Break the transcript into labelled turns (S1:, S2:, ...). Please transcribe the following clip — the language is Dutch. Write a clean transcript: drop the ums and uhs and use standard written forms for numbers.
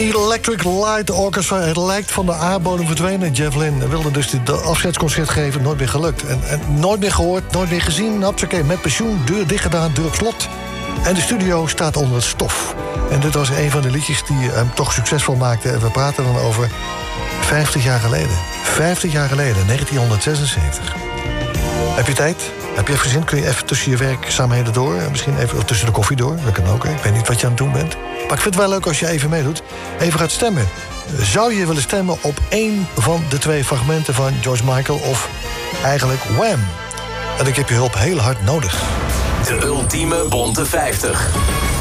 S1: Electric Light Orchestra. Het lijkt van de aardbodem verdwenen. Jeff Lynne wilde dus dit afscheidsconcert geven. Nooit meer gelukt. En nooit meer gehoord, nooit meer gezien. Hupsakee, met pensioen, deur dicht gedaan, deur op slot. En de studio staat onder het stof. En dit was een van de liedjes die hem toch succesvol maakte. En we praten dan over 50 jaar geleden. 50 jaar geleden, 1976. Heb je tijd? Heb je even gezin? Kun je even tussen je werkzaamheden door? Misschien even tussen de koffie door? Dat kan ook, hè? Ik weet niet wat je aan het doen bent. Maar ik vind het wel leuk als je even meedoet. Even gaat stemmen. Zou je willen stemmen op één van de 2 fragmenten van George Michael... of eigenlijk Wham? En ik heb je hulp heel hard nodig.
S2: De ultieme bonte 50.